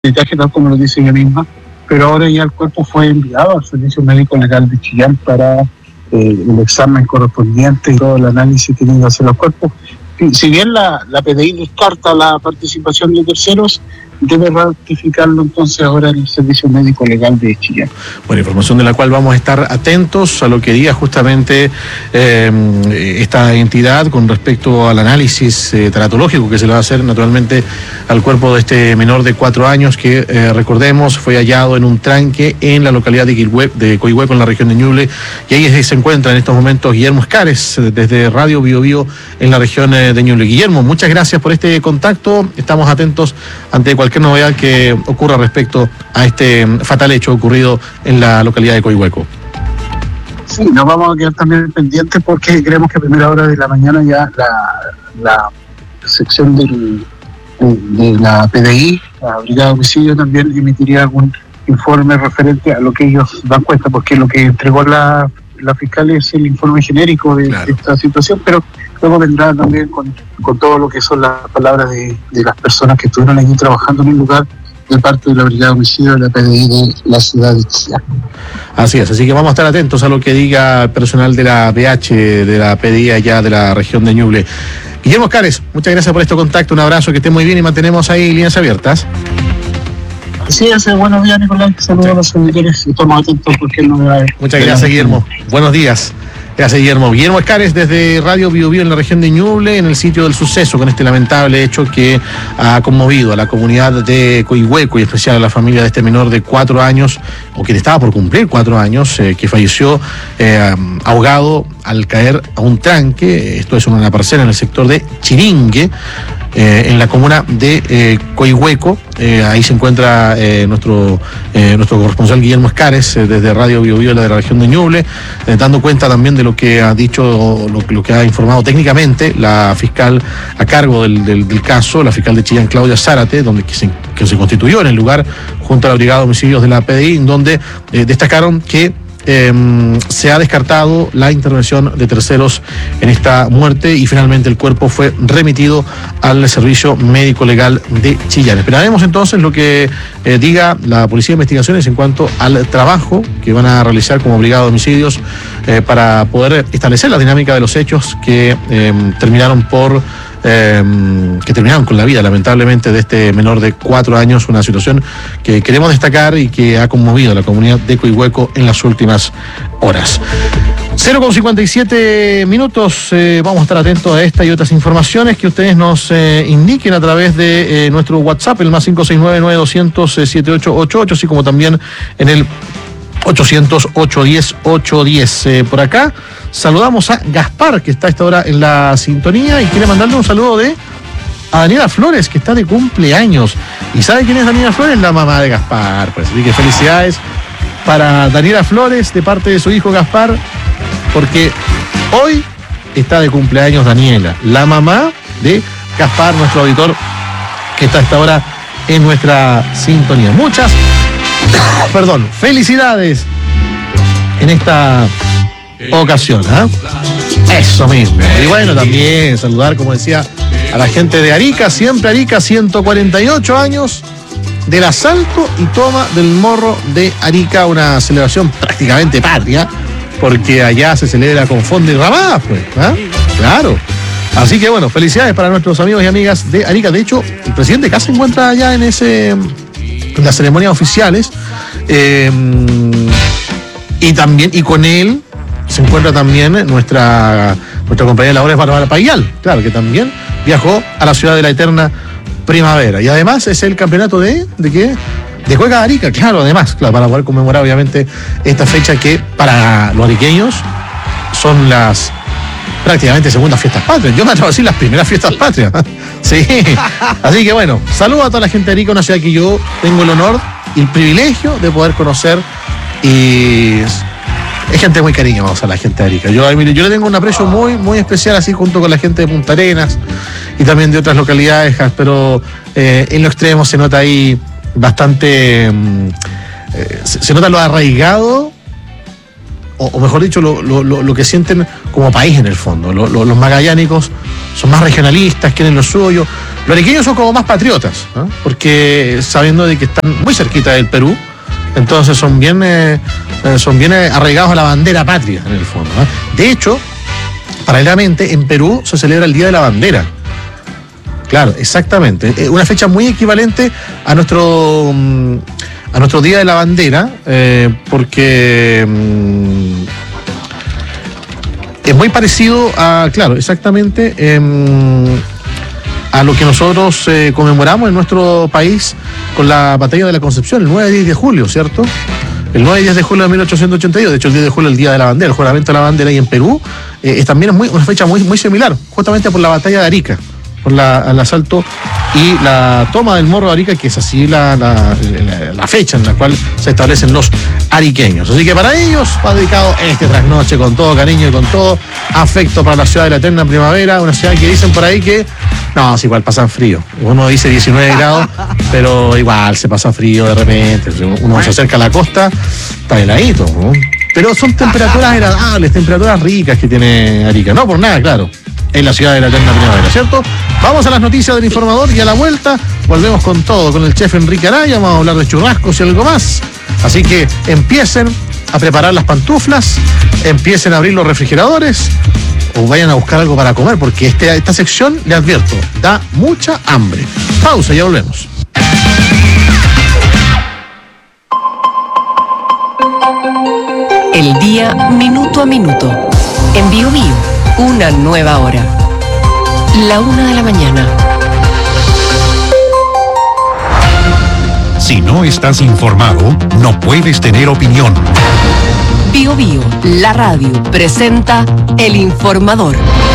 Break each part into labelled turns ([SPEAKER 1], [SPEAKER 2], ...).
[SPEAKER 1] peritaje tal como lo dice ella misma, pero ahora ya el cuerpo fue enviado al Servicio Médico Legal de Chillán para el examen correspondiente y todo el análisis que tienen que hacer los cuerpos. Si bien la PDI descarta la participación de terceros, debe ratificarlo entonces ahora en el Servicio Médico Legal de Chillán.
[SPEAKER 2] Bueno, información de la cual vamos a estar atentos a lo que diga justamente esta entidad con respecto al análisis tanatológico que se le va a hacer naturalmente al cuerpo de este menor de 4 años que, recordemos, fue hallado en un tranque en la localidad de Coihueco, en la región de Ñuble, y ahí se encuentra en estos momentos Guillermo Escares, desde Radio Bio Bio en la región de Ñuble. Guillermo, muchas gracias por este contacto, estamos atentos ante cualquier novedad que ocurra respecto a este fatal hecho ocurrido en la localidad de Coihueco.
[SPEAKER 1] Sí, nos vamos a quedar también pendientes porque creemos que a primera hora de la mañana ya la sección de la PDI, la Brigada de Homicidio, también emitiría algún informe referente a lo que ellos dan cuenta, porque lo que entregó la fiscal es el informe genérico de esta situación, pero luego vendrá también con todo lo que son las palabras de las personas que estuvieron allí trabajando en el lugar de parte de la Brigada de Homicidio de la PDI de la ciudad de Chillán.
[SPEAKER 2] Así es, así que vamos a estar atentos a lo que diga el personal de la BH, de la PDI allá de la región de Ñuble. Guillermo Escares, muchas gracias por este contacto, un abrazo, que esté muy bien y mantenemos ahí líneas abiertas.
[SPEAKER 1] Así es, buenos días, Nicolás, saludos a los seguidores y estamos atentos porque no me
[SPEAKER 2] Muchas gracias, Guillermo, buenos días. Gracias, Guillermo. Guillermo Escares desde Radio Bio Bio en la región de Ñuble, en el sitio del suceso, con este lamentable hecho que ha conmovido a la comunidad de Coihueco y en especial a la familia de este menor de 4 años, o que estaba por cumplir 4 años, que falleció ahogado al caer a un tranque. Esto es una parcela en el sector de Chiringue, en la comuna de Coihueco. Ahí se encuentra nuestro corresponsal Guillermo Escares desde Radio Bio Bio de la región de Ñuble, dando cuenta también de lo que ha dicho, lo que ha informado técnicamente la fiscal a cargo del caso, la fiscal de Chillán, Claudia Zárate, que se constituyó en el lugar junto a la Brigada de Homicidios de la PDI, donde destacaron que se ha descartado la intervención de terceros en esta muerte y finalmente el cuerpo fue remitido al Servicio Médico Legal de Chillán. Esperaremos entonces lo que diga la Policía de Investigaciones en cuanto al trabajo que van a realizar como Brigada de Homicidios para poder establecer la dinámica de los hechos que terminaron con la vida lamentablemente de este menor de 4 años, una situación que queremos destacar y que ha conmovido a la comunidad de Coihueco en las últimas horas. 0:57 minutos, vamos a estar atentos a esta y otras informaciones que ustedes nos indiquen a través de nuestro WhatsApp, el más 569-9200-7888, así como también en el 800-810-810. Por acá saludamos a Gaspar, que está a esta hora en la sintonía y quiere mandarle un saludo a Daniela Flores, que está de cumpleaños. ¿Y sabe quién es Daniela Flores? La mamá de Gaspar. Pues así que felicidades para Daniela Flores de parte de su hijo Gaspar, porque hoy está de cumpleaños Daniela, la mamá de Gaspar, nuestro auditor, que está a esta hora en nuestra sintonía. Muchas felicidades en esta ocasión, Eso mismo. Y bueno, también saludar, como decía, a la gente de Arica, siempre Arica, 148 años del asalto y toma del Morro de Arica, una celebración prácticamente patria, porque allá se celebra con fonda y ramada, pues, claro. Así que bueno, felicidades para nuestros amigos y amigas de Arica. De hecho, el presidente acá se encuentra allá en las ceremonias oficiales, y con él se encuentra también nuestra compañera de labores Bárbara Payal, claro, que también viajó a la ciudad de la eterna primavera, y además es el campeonato ¿de qué? De Cueca de Arica, claro, además, claro, para poder conmemorar obviamente esta fecha que para los ariqueños son las prácticamente segundas fiestas patrias. Yo me atrevo a decir las primeras fiestas patrias. Sí. Así que bueno, saludo a toda la gente de Arica, una ciudad que yo tengo el honor y el privilegio de poder conocer, y es gente muy cariñosa la gente de Arica. Yo le tengo un aprecio muy, muy especial, así junto con la gente de Punta Arenas y también de otras localidades, pero en lo extremo se nota ahí bastante, se nota lo arraigado, o mejor dicho, lo que sienten como país en el fondo. Los magallánicos son más regionalistas, quieren lo suyo. Los ariqueños son como más patriotas, ¿no? Porque sabiendo de que están muy cerquita del Perú, entonces son bien arraigados a la bandera patria, en el fondo, ¿no? De hecho, paralelamente, en Perú se celebra el Día de la Bandera. Claro, exactamente. Una fecha muy equivalente a nuestro Día de la Bandera, porque es muy parecido a, claro, exactamente, a lo que nosotros conmemoramos en nuestro país con la Batalla de la Concepción, el 9 y 10 de julio, ¿cierto? El 9 y 10 de julio de 1882, de hecho el 10 de julio es el Día de la Bandera, el juramento de la bandera, y en Perú también es una fecha muy similar, justamente por la Batalla de Arica, por el asalto y la toma del Morro de Arica, que es así la fecha en la cual se establecen los ariqueños. Así que para ellos va dedicado este trasnoche con todo cariño y con todo afecto para la ciudad de la eterna primavera, una ciudad que dicen por ahí que no, es igual pasan frío. Uno dice 19 grados, pero igual se pasa frío de repente. Uno se acerca a la costa, está heladito, ¿no? Pero son temperaturas agradables, temperaturas ricas que tiene Arica. No por nada, claro, en la ciudad de la eterna primavera, ¿cierto? Vamos a las noticias del informador y a la vuelta volvemos con todo, con el chef Enrique Araya. Vamos a hablar de churrascos y algo más. Así que empiecen a preparar las pantuflas, empiecen a abrir los refrigeradores o vayan a buscar algo para comer, porque esta sección, le advierto, da mucha hambre. Pausa, ya volvemos.
[SPEAKER 3] El día minuto a minuto. En Bio Bio, una nueva hora. 1:00 a.m.
[SPEAKER 4] Si no estás informado, no puedes tener opinión.
[SPEAKER 3] Bio Bio, la radio, presenta El Informador.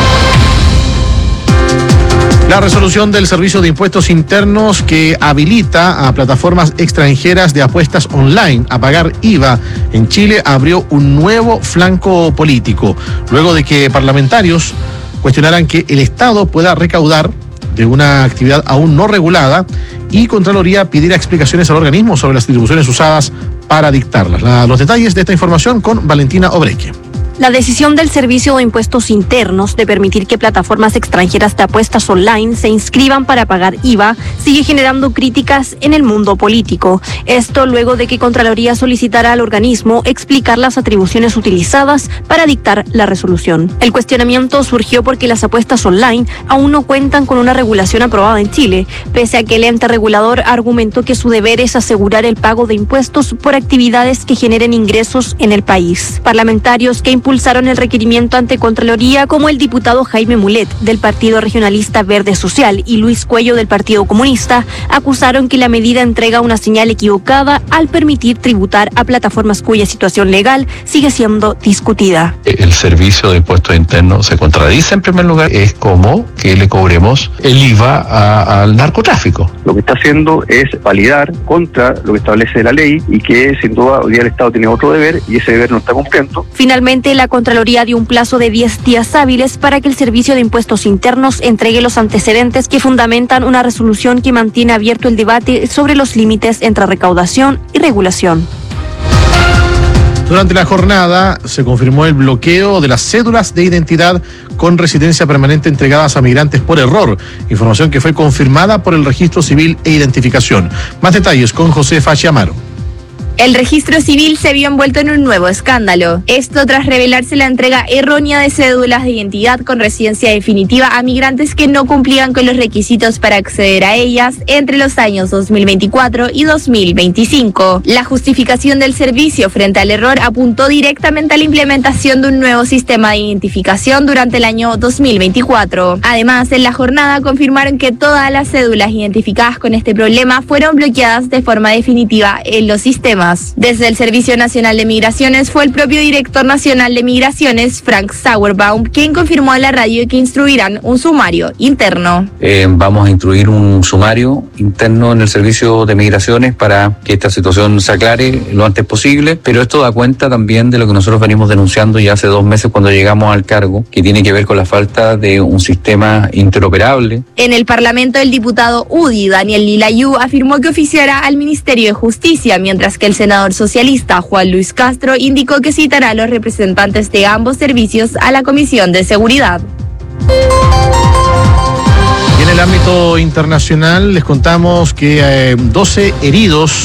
[SPEAKER 2] La resolución del Servicio de Impuestos Internos que habilita a plataformas extranjeras de apuestas online a pagar IVA en Chile abrió un nuevo flanco político, luego de que parlamentarios cuestionaran que el Estado pueda recaudar de una actividad aún no regulada y Contraloría pidiera explicaciones al organismo sobre las atribuciones usadas para dictarlas. Los detalles de esta información con Valentina Obreque.
[SPEAKER 5] La decisión del Servicio de Impuestos Internos de permitir que plataformas extranjeras de apuestas online se inscriban para pagar IVA sigue generando críticas en el mundo político. Esto luego de que Contraloría solicitara al organismo explicar las atribuciones utilizadas para dictar la resolución. El cuestionamiento surgió porque las apuestas online aún no cuentan con una regulación aprobada en Chile, pese a que el ente regulador argumentó que su deber es asegurar el pago de impuestos por actividades que generen ingresos en el país. Parlamentarios que impulsaron el requerimiento ante Contraloría, como el diputado Jaime Mulet del Partido Regionalista Verde Social y Luis Cuello del Partido Comunista, acusaron que la medida entrega una señal equivocada al permitir tributar a plataformas cuya situación legal sigue siendo discutida.
[SPEAKER 6] El Servicio de Impuestos Internos se contradice. En primer lugar, es como que le cobremos el IVA al narcotráfico.
[SPEAKER 7] Lo que está haciendo es validar contra lo que establece la ley y que sin duda hoy día el Estado tiene otro deber y ese deber no está cumpliendo.
[SPEAKER 5] Finalmente, la Contraloría dio un plazo de 10 días hábiles para que el Servicio de Impuestos Internos entregue los antecedentes que fundamentan una resolución que mantiene abierto el debate sobre los límites entre recaudación y regulación.
[SPEAKER 2] Durante la jornada se confirmó el bloqueo de las cédulas de identidad con residencia permanente entregadas a migrantes por error, información que fue confirmada por el Registro Civil e Identificación. Más detalles con Josefa Chiamaro.
[SPEAKER 8] El registro civil se vio envuelto en un nuevo escándalo. Esto tras revelarse la entrega errónea de cédulas de identidad con residencia definitiva a migrantes que no cumplían con los requisitos para acceder a ellas entre los años 2024 y 2025. La justificación del servicio frente al error apuntó directamente a la implementación de un nuevo sistema de identificación durante el año 2024. Además, en la jornada confirmaron que todas las cédulas identificadas con este problema fueron bloqueadas de forma definitiva en los sistemas. Desde el Servicio Nacional de Migraciones fue el propio director nacional de Migraciones, Frank Sauerbaum, quien confirmó a la radio que instruirán un sumario interno.
[SPEAKER 9] Vamos a instruir un sumario interno en el Servicio de Migraciones para que esta situación se aclare lo antes posible, pero esto da cuenta también de lo que nosotros venimos denunciando ya hace 2 meses cuando llegamos al cargo, que tiene que ver con la falta de un sistema interoperable.
[SPEAKER 8] En el Parlamento, el diputado UDI, Daniel Lilayú, afirmó que oficiará al Ministerio de Justicia, mientras que el senador socialista Juan Luis Castro indicó que citará a los representantes de ambos servicios a la Comisión de Seguridad.
[SPEAKER 2] Y en el ámbito internacional les contamos que 12 heridos